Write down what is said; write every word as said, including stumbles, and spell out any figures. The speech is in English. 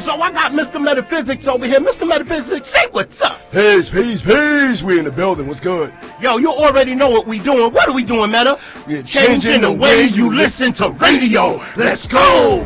so I got Mister Metaphysics over here. Mister Metaphysics, say what's up. Peace, peace, peace. We in the building. What's good? Yo, you already know what we doing. What are we doing, Meta? We're Changing the way you listen to radio. Let's go.